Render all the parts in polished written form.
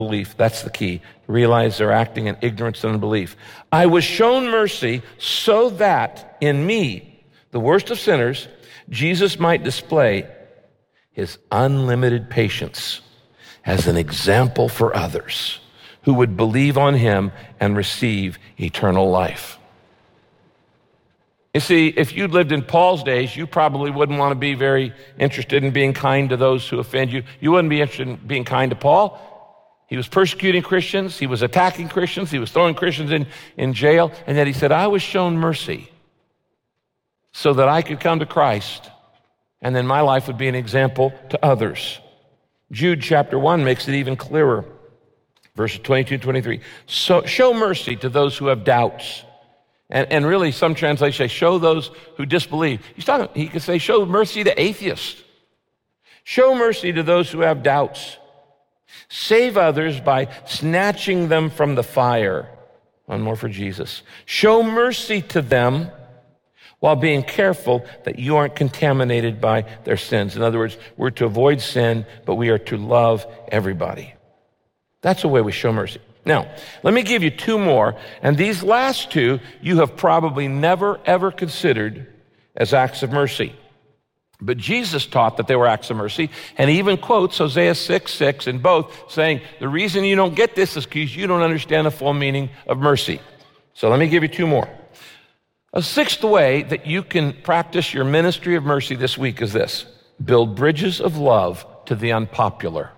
unbelief. That's the key. Realize they're acting in ignorance and unbelief. I was shown mercy so that in me, the worst of sinners, Jesus might display his unlimited patience as an example for others who would believe on him and receive eternal life. You see, if you lived in Paul's days, you probably wouldn't want to be very interested in being kind to those who offend you. You wouldn't be interested in being kind to Paul. He was persecuting Christians. He was attacking Christians. He was throwing Christians in jail. And yet he said, I was shown mercy so that I could come to Christ, and then my life would be an example to others. Jude chapter 1 makes it even clearer. Verses 22 and 23. So show mercy to those who have doubts. And really, some translations say, show those who disbelieve. He could say, show mercy to atheists. Show mercy to those who have doubts. Save others by snatching them from the fire. One more for Jesus. Show mercy to them while being careful that you aren't contaminated by their sins. In other words, we're to avoid sin, but we are to love everybody. That's the way we show mercy. Now, let me give you two more, and these last two you have probably never, ever considered as acts of mercy. But Jesus taught that they were acts of mercy, and he even quotes Hosea 6:6 in both, saying, the reason you don't get this is because you don't understand the full meaning of mercy. So let me give you two more. A sixth way that you can practice your ministry of mercy this week is this: build bridges of love to the unpopular.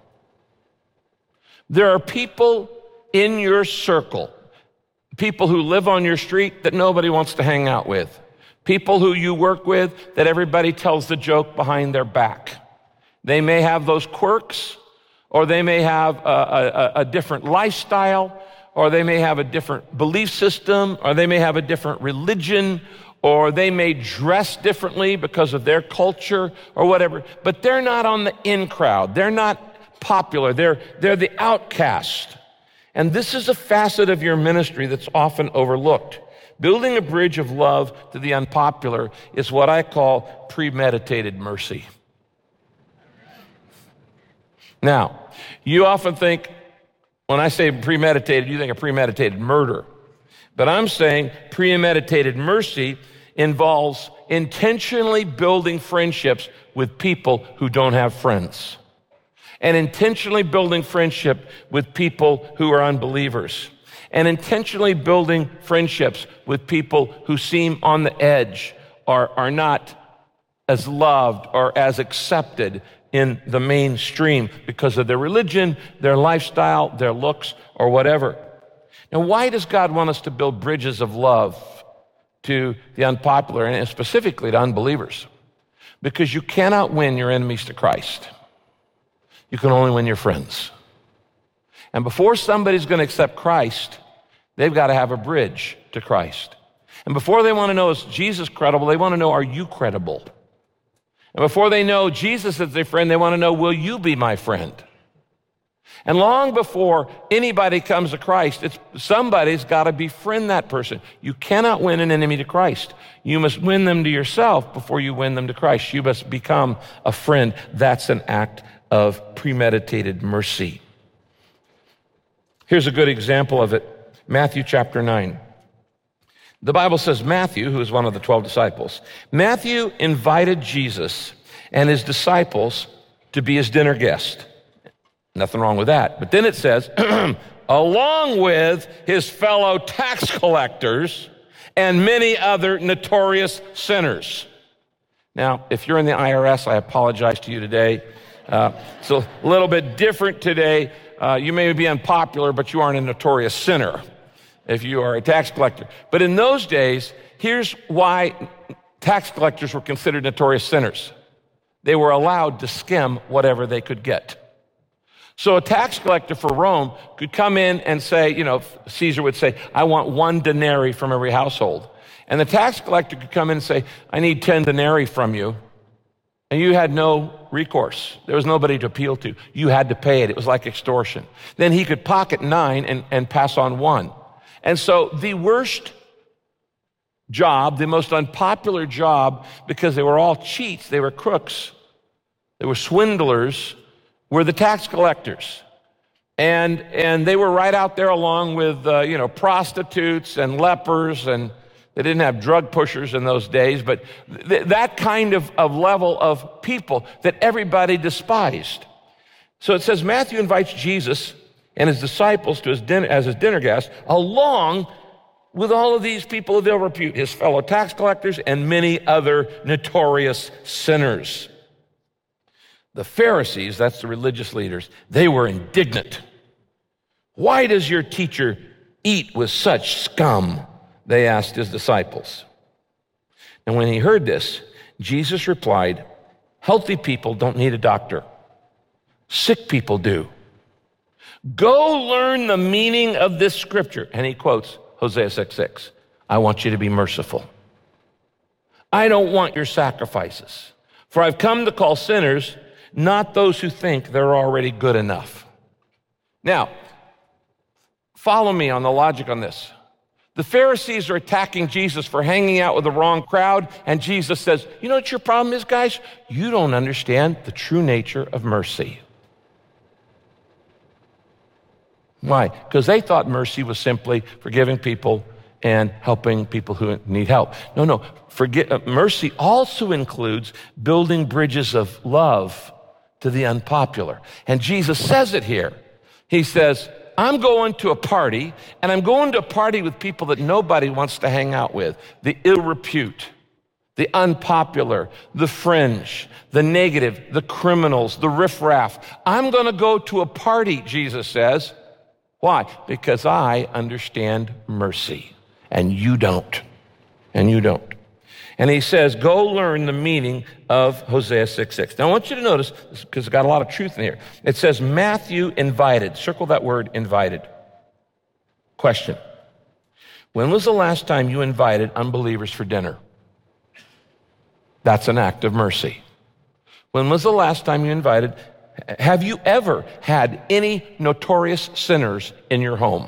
There are people in your circle, people who live on your street that nobody wants to hang out with, people who you work with that everybody tells the joke behind their back. They may have those quirks, or they may have a different lifestyle, or they may have a different belief system, or they may have a different religion, or they may dress differently because of their culture or whatever, but they're not on the in crowd. They're not popular. They're the outcast. And this is a facet of your ministry that's often overlooked. Building a bridge of love to the unpopular is what I call premeditated mercy. Now, you often think, when I say premeditated, you think of premeditated murder. But I'm saying premeditated mercy involves intentionally building friendships with people who don't have friends, and intentionally building friendship with people who are unbelievers, and intentionally building friendships with people who seem on the edge or are not as loved or as accepted in the mainstream because of their religion, their lifestyle, their looks, or whatever. Now, why does God want us to build bridges of love to the unpopular, and specifically to unbelievers? Because you cannot win your enemies to Christ. You can only win your friends. And before somebody's going to accept Christ, they've got to have a bridge to Christ. And before they want to know, is Jesus credible, they want to know, are you credible? And before they know Jesus as their friend, they want to know, will you be my friend? And long before anybody comes to Christ, somebody's got to befriend that person. You cannot win an enemy to Christ. You must win them to yourself before you win them to Christ. You must become a friend. That's an act of premeditated mercy. Here's a good example of it. Matthew chapter 9. The Bible says Matthew, who is one of the 12 disciples, Matthew invited Jesus and his disciples to be his dinner guest. Nothing wrong with that. But then it says, along with his fellow tax collectors and many other notorious sinners. Now, if you're in the IRS, I apologize to you today. It's a little bit different today. You may be unpopular, but you aren't a notorious sinner if you are a tax collector. But in those days, here's why tax collectors were considered notorious sinners. They were allowed to skim whatever they could get. So a tax collector for Rome could come in and say, Caesar would say, I want 1 denarii from every household. And the tax collector could come in and say, I need 10 denarii from you. And you had no recourse. There was nobody to appeal to. You had to pay it. It was like extortion. Then he could pocket 9 and pass on 1. And so the worst job, the most unpopular job, because they were all cheats, they were crooks, they were swindlers, were the tax collectors. And they were right out there along with, prostitutes and lepers, and they didn't have drug pushers in those days, but that kind of level of people that everybody despised. So it says Matthew invites Jesus and his disciples to as his dinner guests, along with all of these people of ill repute, his fellow tax collectors and many other notorious sinners. The Pharisees, that's the religious leaders, they were indignant. Why does your teacher eat with such scum? They asked his disciples. And when he heard this, Jesus replied, healthy people don't need a doctor. Sick people do. Go learn the meaning of this scripture. And he quotes Hosea 6:6. I want you to be merciful. I don't want your sacrifices. For I've come to call sinners, not those who think they're already good enough. Now, follow me on the logic on this. The Pharisees are attacking Jesus for hanging out with the wrong crowd, and Jesus says, you know what your problem is, guys? You don't understand the true nature of mercy. Why? Because they thought mercy was simply forgiving people and helping people who need help. No. Mercy also includes building bridges of love to the unpopular. And Jesus says it here. He says, I'm going to a party, and I'm going to a party with people that nobody wants to hang out with. The ill repute, the unpopular, the fringe, the negative, the criminals, the riffraff. I'm going to go to a party, Jesus says. Why? Because I understand mercy, and you don't. And you don't. And he says, go learn the meaning of Hosea 6:6. Now, I want you to notice, because it's got a lot of truth in here. It says, Matthew invited. Circle that word, invited. Question. When was the last time you invited unbelievers for dinner? That's an act of mercy. When was the last time you invited? Have you ever had any notorious sinners in your home?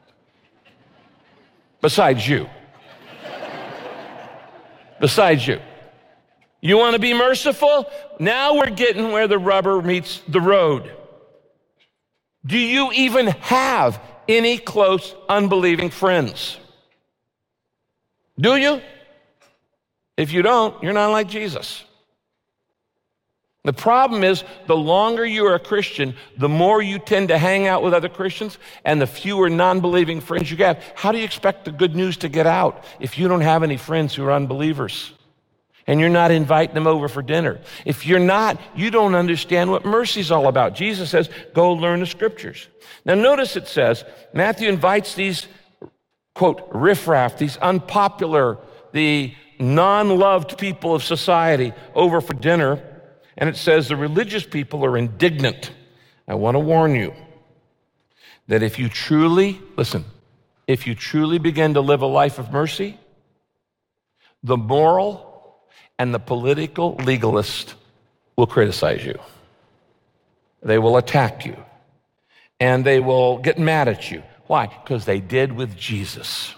Besides you. Besides you. You want to be merciful? Now we're getting where the rubber meets the road. Do you even have any close unbelieving friends? Do you? If you don't, you're not like Jesus. The problem is, the longer you are a Christian, the more you tend to hang out with other Christians, and the fewer non-believing friends you have. How do you expect the good news to get out if you don't have any friends who are unbelievers? And you're not inviting them over for dinner. If you're not, you don't understand what mercy is all about. Jesus says, go learn the scriptures. Now notice it says, Matthew invites these, quote, riffraff, these unpopular, the non-loved people of society over for dinner. And it says the religious people are indignant. I want to warn you that if you truly begin to live a life of mercy, the moral and the political legalist will criticize you. They will attack you. And they will get mad at you. Why? Because they did with Jesus.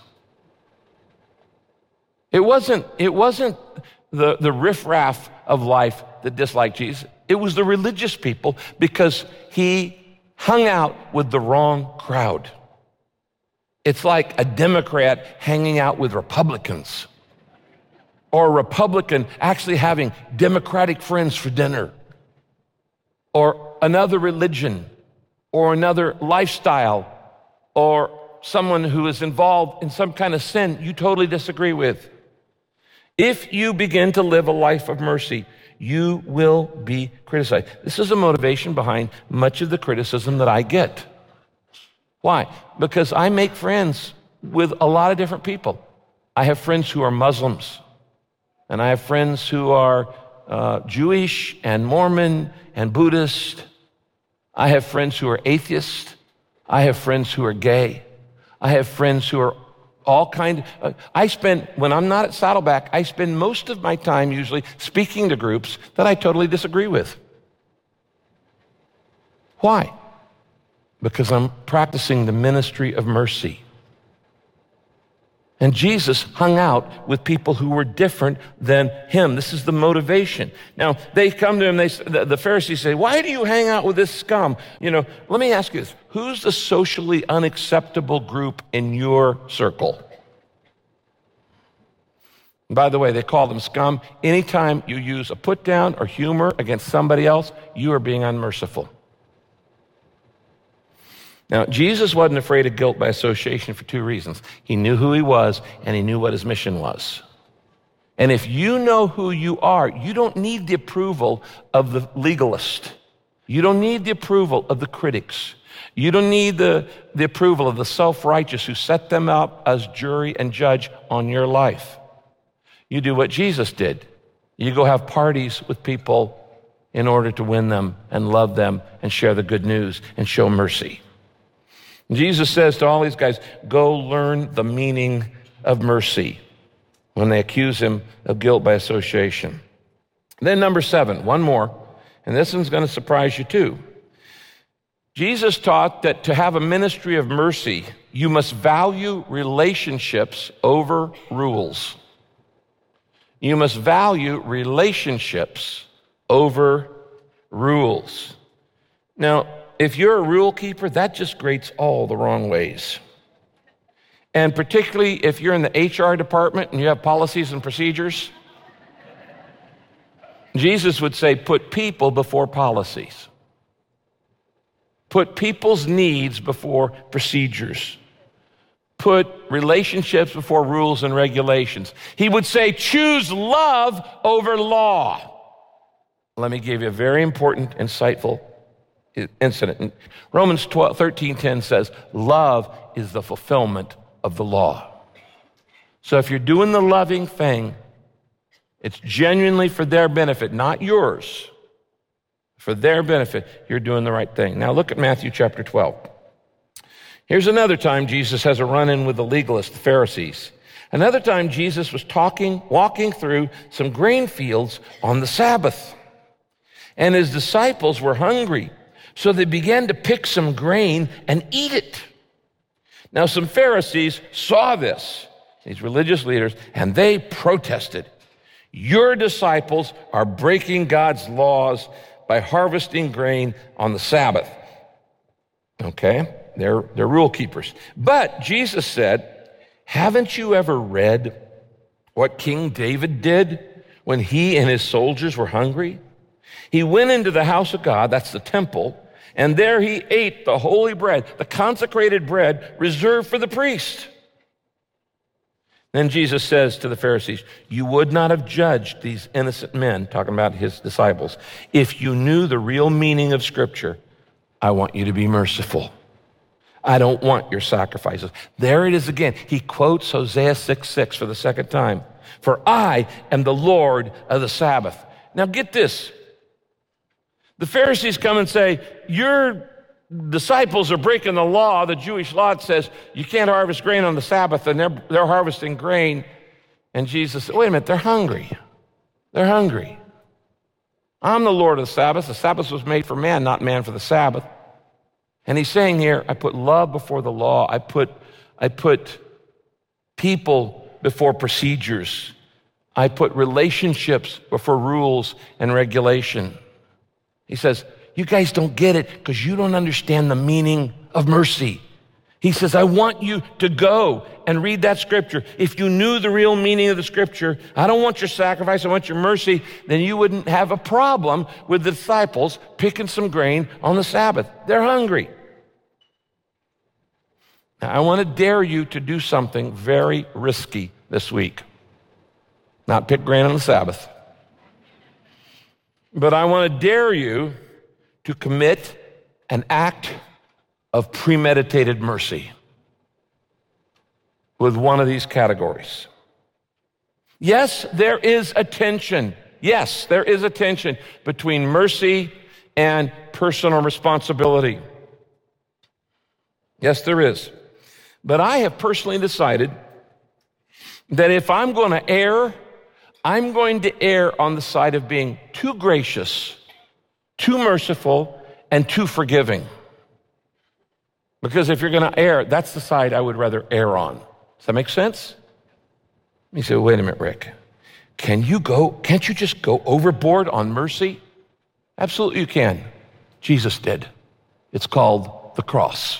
It wasn't the riffraff of life that disliked Jesus. It was the religious people, because he hung out with the wrong crowd. It's like a Democrat hanging out with Republicans, or a Republican actually having Democratic friends for dinner, or another religion, or another lifestyle, or someone who is involved in some kind of sin you totally disagree with. If you begin to live a life of mercy, you will be criticized. This is a motivation behind much of the criticism that I get. Why? Because I make friends with a lot of different people. I have friends who are Muslims, and I have friends who are Jewish and Mormon and Buddhist. I have friends who are atheists. I have friends who are gay. I have friends who are all kind of, when I'm not at Saddleback, I spend most of my time usually speaking to groups that I totally disagree with. Why? Because I'm practicing the ministry of mercy. And Jesus hung out with people who were different than him. This is the motivation. Now, they come to him, the Pharisees say, why do you hang out with this scum? Let me ask you this. Who's the socially unacceptable group in your circle? And by the way, they call them scum. Anytime you use a put down or humor against somebody else, you are being unmerciful. Now, Jesus wasn't afraid of guilt by association for two reasons. He knew who he was, and he knew what his mission was. And if you know who you are, you don't need the approval of the legalist. You don't need the approval of the critics. You don't need the approval of the self-righteous who set them up as jury and judge on your life. You do what Jesus did. You go have parties with people in order to win them and love them and share the good news and show mercy. Jesus says to all these guys, go learn the meaning of mercy when they accuse him of guilt by association. Then number 7, one more, and this one's going to surprise you too. Jesus taught that to have a ministry of mercy, you must value relationships over rules. You must value relationships over rules. Now, if you're a rule keeper, that just grates all the wrong ways. And particularly if you're in the HR department and you have policies and procedures, Jesus would say, put people before policies. Put people's needs before procedures. Put relationships before rules and regulations. He would say, choose love over law. Let me give you a very important, insightful incident. Romans 13:10 says, love is the fulfillment of the law. So if you're doing the loving thing, it's genuinely for their benefit, not yours. For their benefit, you're doing the right thing. Now look at Matthew chapter 12. Here's another time Jesus has a run-in with the legalists, the Pharisees. Another time Jesus was walking through some grain fields on the Sabbath. And his disciples were hungry. So they began to pick some grain and eat it. Now, some Pharisees saw this, these religious leaders, and they protested. Your disciples are breaking God's laws by harvesting grain on the Sabbath. Okay, they're rule keepers. But Jesus said, haven't you ever read what King David did when he and his soldiers were hungry? He went into the house of God, that's the temple, and there he ate the holy bread, the consecrated bread reserved for the priest. Then Jesus says to the Pharisees, you would not have judged these innocent men, talking about his disciples, if you knew the real meaning of Scripture. I want you to be merciful. I don't want your sacrifices. There it is again. He quotes Hosea 6:6 for the second time. For I am the Lord of the Sabbath. Now get this. The Pharisees come and say, your disciples are breaking the law. The Jewish law says you can't harvest grain on the Sabbath, and they're harvesting grain. And Jesus said, wait a minute, they're hungry. They're hungry. I'm the Lord of the Sabbath. The Sabbath was made for man, not man for the Sabbath. And he's saying here, I put love before the law. I put people before procedures. I put relationships before rules and regulation. He says, you guys don't get it because you don't understand the meaning of mercy. He says, I want you to go and read that scripture. If you knew the real meaning of the scripture, I don't want your sacrifice, I want your mercy, then you wouldn't have a problem with the disciples picking some grain on the Sabbath. They're hungry. Now, I want to dare you to do something very risky this week. Not pick grain on the Sabbath. But I want to dare you to commit an act of premeditated mercy with one of these categories. Yes, there is a tension. Yes, there is a tension between mercy and personal responsibility. Yes, there is. But I have personally decided that if I'm going to err, I'm going to err on the side of being too gracious, too merciful, and too forgiving. Because if you're going to err, that's the side I would rather err on. Does that make sense? You say, wait a minute, Rick. Can't you just go overboard on mercy? Absolutely you can. Jesus did. It's called the cross.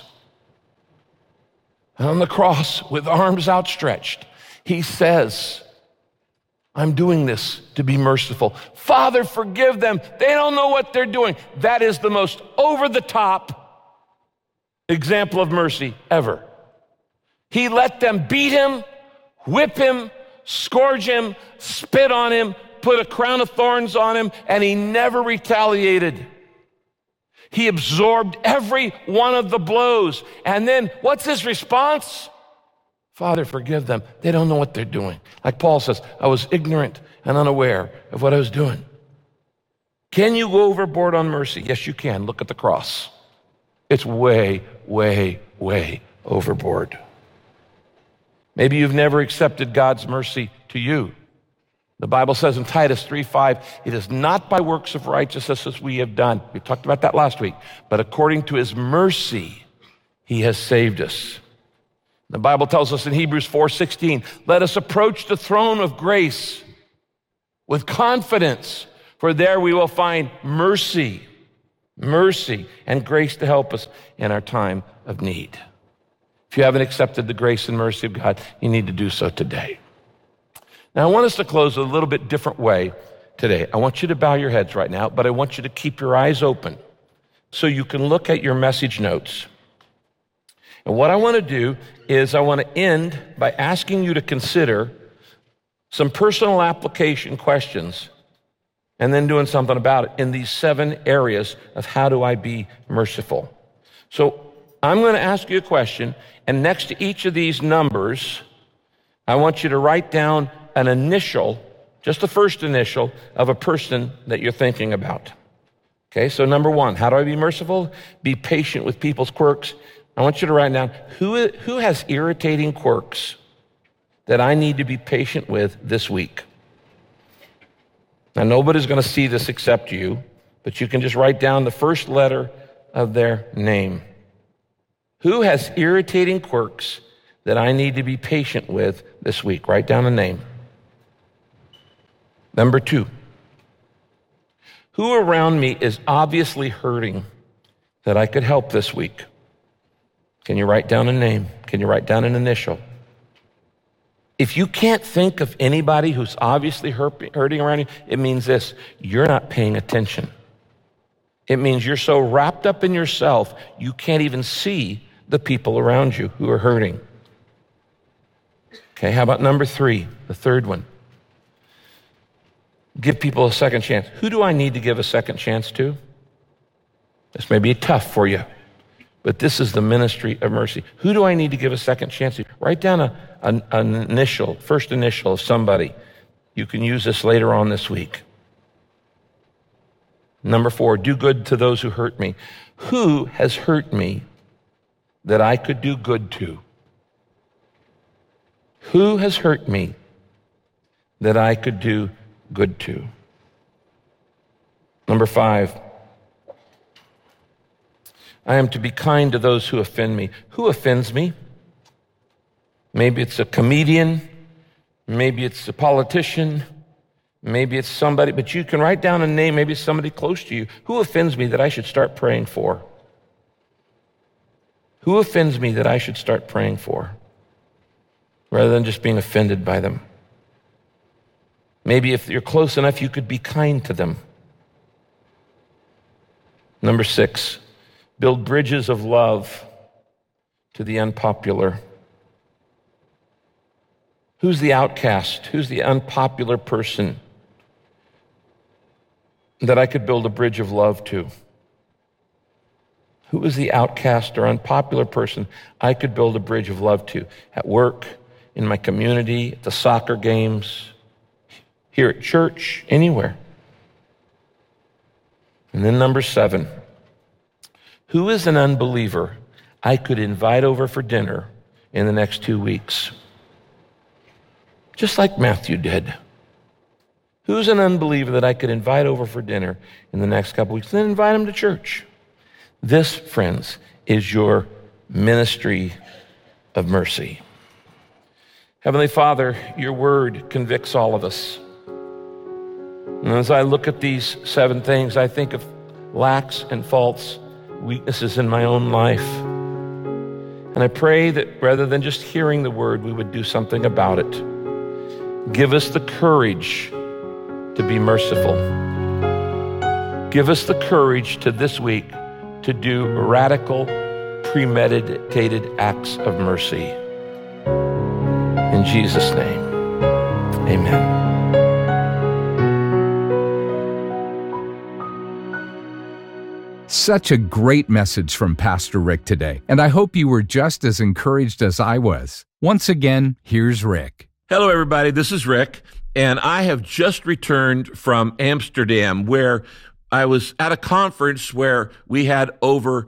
And on the cross, with arms outstretched, he says, I'm doing this to be merciful. Father, forgive them. They don't know what they're doing. That is the most over-the-top example of mercy ever. He let them beat him, whip him, scourge him, spit on him, put a crown of thorns on him, and he never retaliated. He absorbed every one of the blows. And then what's his response? Father, forgive them. They don't know what they're doing. Like Paul says, I was ignorant and unaware of what I was doing. Can you go overboard on mercy? Yes, you can. Look at the cross. It's way, way, way overboard. Maybe you've never accepted God's mercy to you. The Bible says in Titus 3:5, it is not by works of righteousness as we have done. We talked about that last week. But according to his mercy, he has saved us. The Bible tells us in Hebrews 4:16, let us approach the throne of grace with confidence, for there we will find mercy and grace to help us in our time of need. If you haven't accepted the grace and mercy of God, you need to do so today. Now, I want us to close a little bit different way today. I want you to bow your heads right now, but I want you to keep your eyes open so you can look at your message notes. And what I want to do is I want to end by asking you to consider some personal application questions and then doing something about it in these 7 areas of how do I be merciful. So I'm going to ask you a question, and next to each of these numbers, I want you to write down an initial, just the first initial of a person that you're thinking about. Okay, so number 1, how do I be merciful? Be patient with people's quirks. I want you to write down, who has irritating quirks that I need to be patient with this week? Now, nobody's going to see this except you, but you can just write down the first letter of their name. Who has irritating quirks that I need to be patient with this week? Write down a name. Number 2, who around me is obviously hurting that I could help this week? Can you write down a name? Can you write down an initial? If you can't think of anybody who's obviously hurting around you, it means this: you're not paying attention. It means you're so wrapped up in yourself, you can't even see the people around you who are hurting. Okay, how about number 3, the third one? Give people a second chance. Who do I need to give a second chance to? This may be tough for you, but this is the ministry of mercy. Who do I need to give a second chance to? Write down an initial, first initial of somebody. You can use this later on this week. Number 4, do good to those who hurt me. Who has hurt me that I could do good to? Who has hurt me that I could do good to? Number 5, I am to be kind to those who offend me. Who offends me? Maybe it's a comedian, maybe it's a politician, maybe it's somebody, but you can write down a name, maybe it's somebody close to you. Who offends me that I should start praying for? Who offends me that I should start praying for, rather than just being offended by them? Maybe if you're close enough, you could be kind to them. Number 6, build bridges of love to the unpopular. Who's the outcast? Who's the unpopular person that I could build a bridge of love to? Who is the outcast or unpopular person I could build a bridge of love to? At work, in my community, at the soccer games, here at church, anywhere. And then number 7, who is an unbeliever I could invite over for dinner in the next 2 weeks? Just like Matthew did. Who's an unbeliever that I could invite over for dinner in the next couple weeks, and then invite him to church? This, friends, is your ministry of mercy. Heavenly Father, your word convicts all of us. And as I look at these 7 things, I think of lacks and faults, weaknesses in my own life. And I pray that rather than just hearing the word, we would do something about it. Give us the courage to be merciful. Give us the courage to this week to do radical, premeditated acts of mercy. In Jesus' name, amen. Such a great message from Pastor Rick today, and I hope you were just as encouraged as I was. Once again, here's Rick. Hello, everybody. This is Rick, and I have just returned from Amsterdam, where I was at a conference where we had over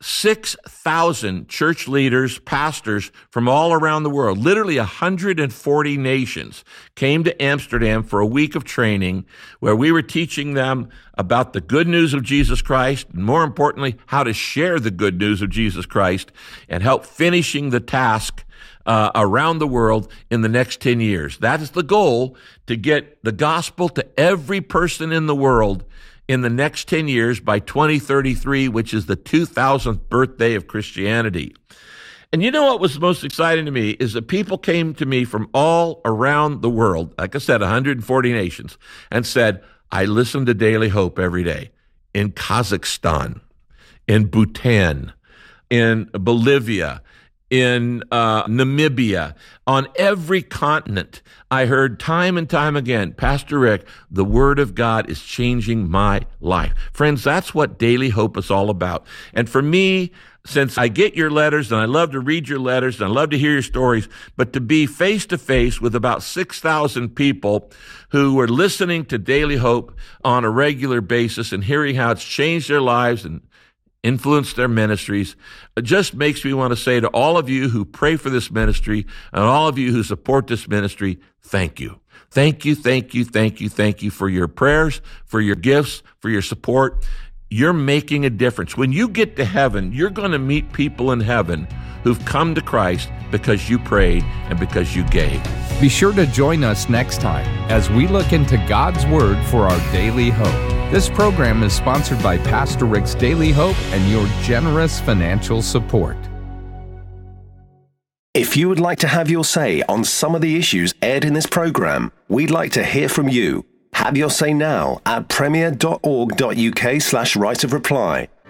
6,000 church leaders, pastors from all around the world, literally 140 nations, came to Amsterdam for a week of training where we were teaching them about the good news of Jesus Christ, and more importantly, how to share the good news of Jesus Christ and help finishing the task around the world in the next 10 years. That is the goal, to get the gospel to every person in the world in the next 10 years by 2033, which is the 2000th birthday of Christianity. And you know what was most exciting to me is that people came to me from all around the world, like I said, 140 nations, and said, I listen to Daily Hope every day in Kazakhstan, in Bhutan, in Bolivia, in Namibia, on every continent. I heard time and time again, Pastor Rick, the Word of God is changing my life. Friends, that's what Daily Hope is all about. And for me, since I get your letters, and I love to read your letters, and I love to hear your stories, but to be face-to-face with about 6,000 people who are listening to Daily Hope on a regular basis and hearing how it's changed their lives and influence their ministries, it just makes me want to say to all of you who pray for this ministry and all of you who support this ministry, thank you. Thank you, thank you, thank you, thank you for your prayers, for your gifts, for your support. You're making a difference. When you get to heaven, you're going to meet people in heaven who've come to Christ because you prayed and because you gave. Be sure to join us next time as we look into God's Word for our daily hope. This program is sponsored by Pastor Rick's Daily Hope and your generous financial support. If you would like to have your say on some of the issues aired in this program, we'd like to hear from you. Have your say now at premier.org.uk/right of reply.